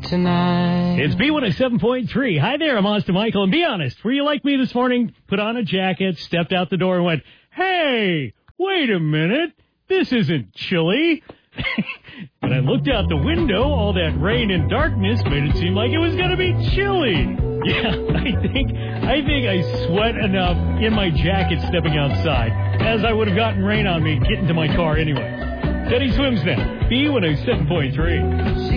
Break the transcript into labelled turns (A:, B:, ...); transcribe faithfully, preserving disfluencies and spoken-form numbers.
A: tonight.
B: It's B one oh seven point three. Hi there, I'm Austin Michael. And be honest, were you like me this morning? Put on a jacket, stepped out the door, and went, hey, wait a minute. This isn't chilly. When I looked out the window, all that rain and darkness made it seem like it was going to be chilly. Yeah, I think I think I sweat enough in my jacket stepping outside, as I would have gotten rain on me getting to my car anyway. Teddy Swims now, B one oh seven point three.